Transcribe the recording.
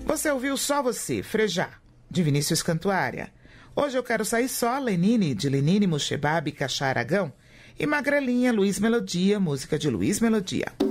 Você ouviu Só Você, Frejá, de Vinícius Cantuária. Hoje Eu Quero Sair Só, Lenine, de Lenine Muxebab e Cachá Aragão. E Magrelinha, Luiz Melodia, música de Luiz Melodia.